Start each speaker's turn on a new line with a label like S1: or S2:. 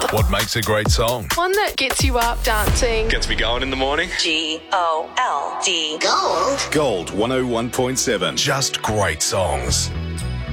S1: What makes a great song?
S2: One that gets you up dancing.
S3: Gets me going in the morning.
S4: G-O-L-D.
S1: Gold 101.7. Just great songs.